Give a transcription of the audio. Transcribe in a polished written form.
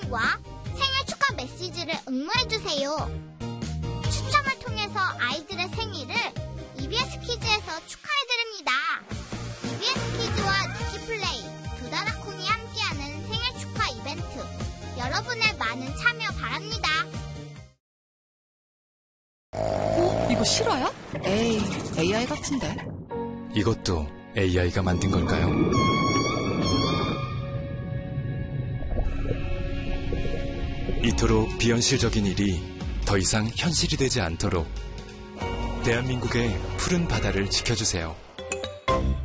와 생일 축하 메시지를 응모해주세요. 추첨을 통해서 아이들의 생일을 EBS 키즈에서 축하해드립니다. EBS 키즈와 니키플레이 두 다나콘이 함께하는 생일 축하 이벤트, 여러분의 많은 참여 바랍니다. 이거 실화야? 에이, AI 같은데. 이것도 AI가 만든 걸까요? 이토록 비현실적인 일이 더 이상 현실이 되지 않도록 대한민국의 푸른 바다를 지켜주세요.